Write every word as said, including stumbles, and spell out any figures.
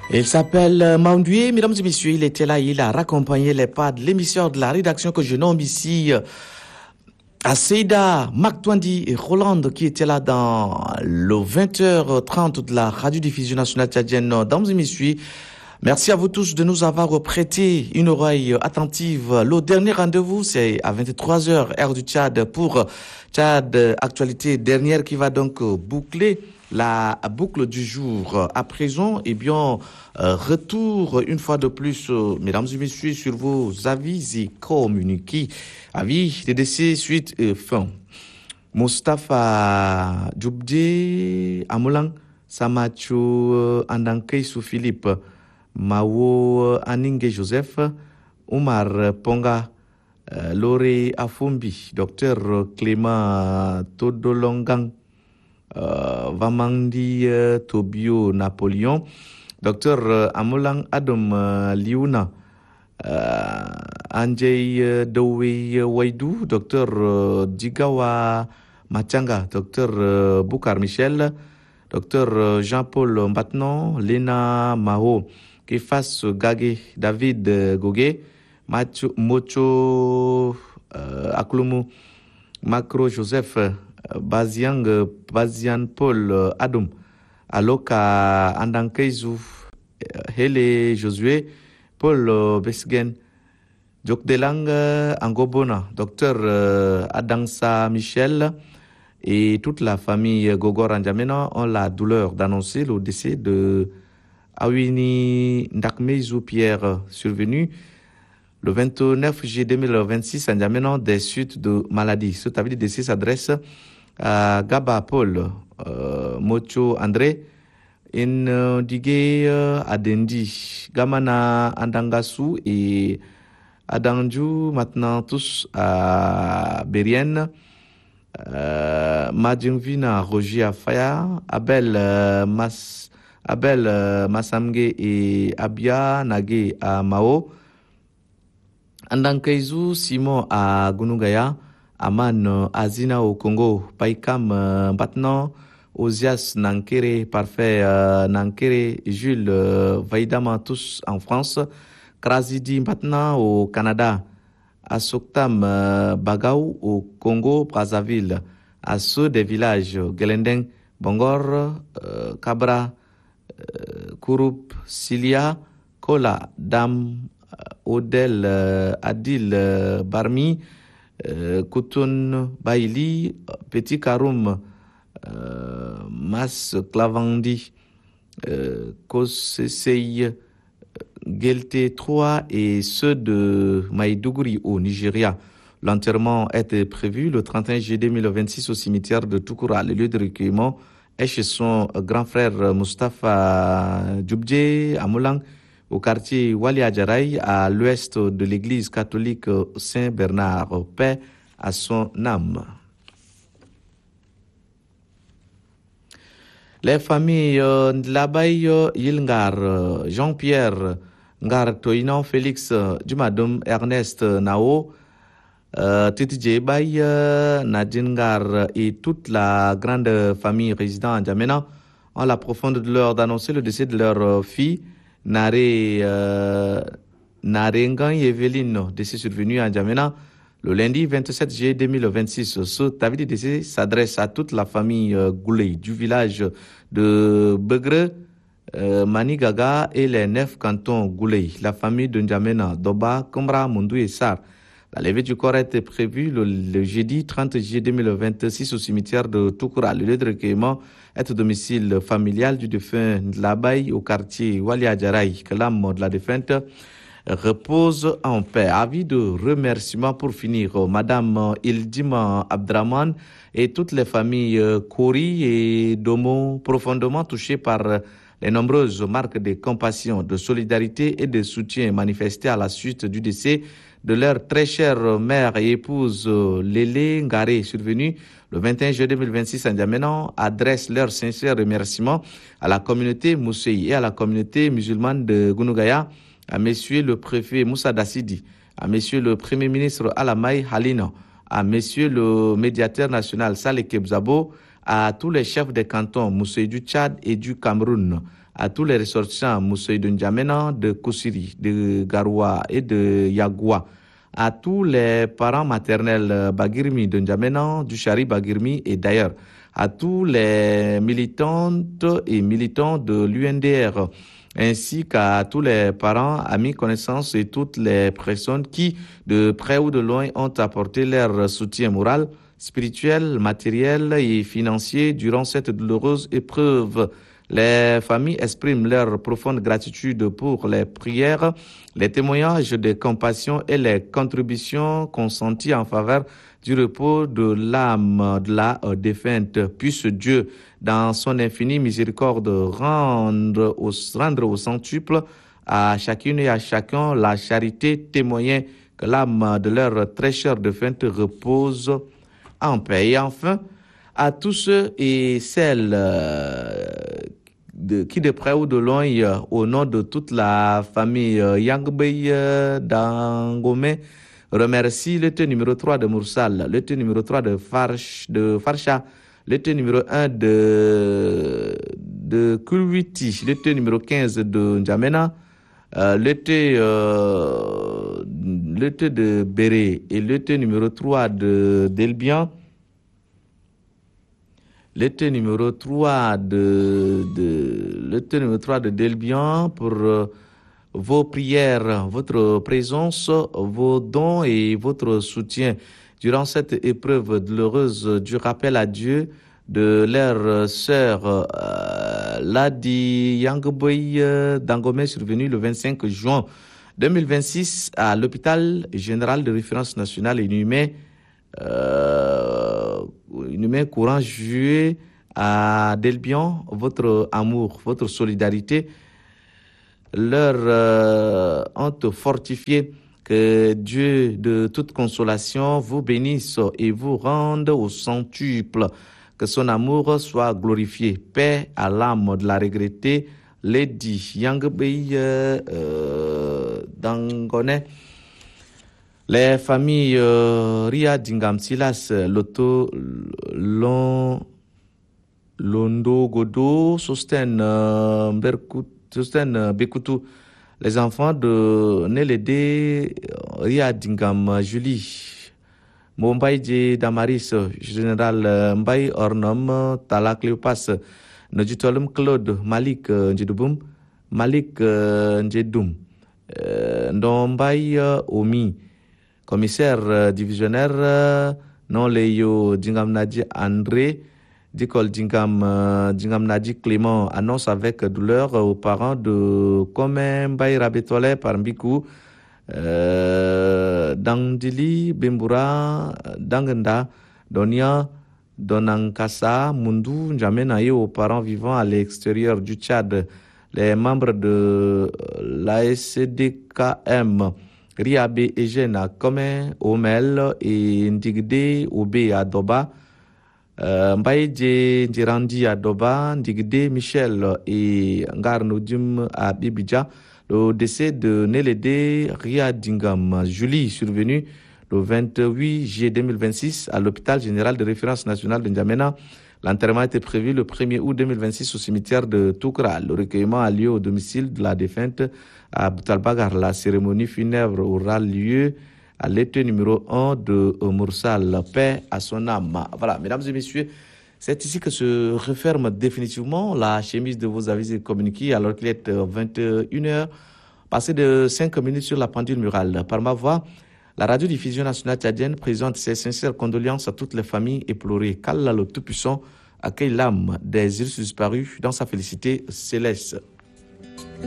Il s'appelle Mandué, mesdames et messieurs, il était là, il a raccompagné les pas de l'émission de la rédaction que je nomme ici, Asseida, Mactwandi et Roland qui étaient là dans le vingt heures trente de la radiodiffusion nationale tchadienne. Mesdames et messieurs, merci à vous tous de nous avoir prêté une oreille attentive. Le dernier rendez-vous, c'est à vingt-trois heures, heure du Tchad, pour Tchad Actualité dernière qui va donc boucler la boucle du jour. À présent, eh bien, euh, retour une fois de plus, euh, mesdames et messieurs, sur vos avis et communiqués. Avis de décès suite et fin. Mustafa Djoubdé, Amolang, Samacho Andankei sous Philippe, Mawo Aninge Joseph, Omar Ponga, euh, Loré Afumbi, docteur Clément Todolongang, Euh, Vamandi uh, Tobio Napoléon, docteur uh, Amolang Adam uh, Liuna, uh, Anjay uh, Dowe uh, Waidou, docteur uh, Digawa Machanga, docteur uh, Boukar Michel, docteur uh, Jean-Paul Mbatnon, Lena Maho, Kefas Gage, David uh, Goge, Macho, Mocho uh, Aklumu, Macro Joseph, Baziang, Bazian Paul Adum, Aloka Andankeizu, Hele Josué, Paul Besgen, Jokdelang Angobona, docteur Adangsa Michel et toute la famille Gogor Anjamena ont la douleur d'annoncer le décès de Awini Ndakmeizu Pierre, survenu le vingt-neuf juillet deux mille vingt-six en amenant des suites de maladies. Ce avis de décès s'adresse à Gaba Paul, euh, Mocho André, Indige euh, Adendi, Gamana Andangasu et Adanju, maintenant tous à Bérienne, euh, Madjungvina Roger Afaya, Abel, euh, Mas, Abel euh, Masamge et Abia Nage à Mao, Andankeizu Simon à Gunugaya, Aman Azina au Congo, Paikam euh, Batnan, Ozias Nankere, Parfait euh, Nankere, Jules euh, Vaidama tous en France, Krazidi Batnan au Canada, Asoktam euh, Bagaou au Congo, Brazzaville, à ceux des villages Gelendeng, Bangor, euh, Kabra, euh, Kouroup, Silia, Kola, Dam, Odel, euh, Adil, euh, Barmi, euh, Koutoun, Baili, Petit Karoum, euh, Mas Clavandi, euh, Kosesei, Gelte trois et ceux de Maïdougouri au Nigeria. L'enterrement était prévu le trente et un juillet deux mille vingt-six au cimetière de Toukoura. Le lieu de recueillement est chez son grand frère Mustafa Djoubdé à Moulang, au quartier Wali Adjaraï, à l'ouest de l'église catholique Saint-Bernard. Paix à son âme. Les familles de l'Abaye Yilngar, Jean-Pierre Ngar Toinan, Félix Dumadum, Ernest Nao, euh, Titi Bay, Nadine Ngar et toute la grande famille résidant à Djamena ont la profonde douleur d'annoncer le décès de leur fille, Nare euh, Narengan Eveline, décès survenu à Djamena le lundi vingt-sept juillet deux mille vingt-six. Ce avis de décès s'adresse à toute la famille euh, Gouley du village de Begre, euh, Manigaga et les neuf cantons Gouley. La famille de N'Djamena, Doba, Kombra, Mundou et Sar. La levée du corps était prévue le, le jeudi trente juillet deux mille vingt-six au cimetière de Toukoura. Le lieu de recueillement est au domicile familial du défunt Ndlabaye au quartier Wali Adjaraï. Que l'âme de la défunte repose en paix. Avis de remerciement pour finir. Madame Ildima Abdraman et toutes les familles Kori et Domo profondément touchées par les nombreuses marques de compassion, de solidarité et de soutien manifestées à la suite du décès de leur très chère mère et épouse Lélé Ngaré, survenue le vingt et un juillet deux mille vingt-six en Djamena, adressent leurs sincères remerciements à la communauté Mousseï et à la communauté musulmane de Gunugaya, à Monsieur le préfet Moussa Dassidi, à Monsieur le Premier ministre Alamay Halina, à Monsieur le médiateur national Saleh Kebzabo, à tous les chefs des cantons Mousseï du Tchad et du Cameroun, à tous les ressortissants Moussoui de N'Djamena, de Koussiri, de Garoua et de Yagoua, à tous les parents maternels Bagirmi de N'Djamena, du Chari Bagirmi et d'ailleurs, à tous les militantes et militants de l'U N D R, ainsi qu'à tous les parents, amis, connaissances et toutes les personnes qui, de près ou de loin, ont apporté leur soutien moral, spirituel, matériel et financier durant cette douloureuse épreuve. Les familles expriment leur profonde gratitude pour les prières, les témoignages de compassion et les contributions consenties en faveur du repos de l'âme de la défunte. Puisse Dieu, dans son infinie miséricorde, rendre au, rendre au centuple à chacune et à chacun la charité, témoignant que l'âme de leur très chère défunte repose en paix. Et enfin, à tous ceux et celles euh, de, qui de près ou de loin, euh, au nom de toute la famille euh, Yangbei euh, d'Angomé, remercie le T numéro trois de Moursal, le T numéro trois de, Farch, de Farcha, le T numéro un de, de Kulwiti, le T numéro quinze de N'Djamena, euh, le T euh, le T de Béré et le T numéro trois de Delbian, le T numéro trois de, de le T numéro trois de Delbian pour euh, vos prières, votre présence, vos dons et votre soutien durant cette épreuve douloureuse du rappel à Dieu de leur sœur euh, Ladi Yangboy euh, Dangomé, survenue le vingt-cinq juin deux mille vingt-six à l'hôpital général de référence nationale inhumé, euh, inhumé courant juillet à Delbian. Votre amour, votre solidarité leur euh, ont fortifié. Que Dieu de toute consolation vous bénisse et vous rende au centuple. Que son amour soit glorifié. Paix à l'âme de la regrettée Lady Yangbei euh, Dangone. Les familles euh, Ria Dingam Silas, Loto, Lon, Londo Godo, Sosten euh, Berkut, Sosten euh, Bekutu. Les enfants de Nélédé, Ria Dingam Julie, Mombaïdje Damaris, Général Mbaye Ornom, Tala Cléopas, Nojitolum Claude, Malik Ndjedoum, Malik Ndjedoum, Ndombaye Omi, commissaire divisionnaire, non Léo Dingam Nadi André, Dikol Dingam, uh, Dingam Nadi Clément annonce avec douleur aux parents de Komen Baye Rabetole par Mbikou, euh, Dangdili, Bembura, Dangenda, Donia, Donankasa, Mundu, N'Djamena et aux parents vivant à l'extérieur du Tchad. Les membres de l'A S D K M, Riabe Ejena, Komen, Omel et Ndigde, Obe Adoba, Euh, Mbaye Djirandi à Doba, Ndigde Michel et Ngarnoudim à Bibidja. Le décès de Nélédé Ria Dingam Julie, survenu le vingt-huit juillet deux mille vingt-six à l'hôpital général de référence nationale de N'Djamena. L'enterrement était prévu le premier août deux mille vingt-six au cimetière de Toukra. Le recueillement a lieu au domicile de la défunte à Boutalbagar. La cérémonie funèbre aura lieu à l'été numéro un de Moursal, paix à son âme. Voilà, mesdames et messieurs, c'est ici que se referme définitivement la chemise de vos avis et communiqués alors qu'il est vingt et une heures, passé de cinq minutes sur la pendule murale. Par ma voix, la radiodiffusion nationale tchadienne présente ses sincères condoléances à toutes les familles éplorées. Qu'Allah le Tout-Puissant accueille l'âme des îles disparus dans sa félicité céleste.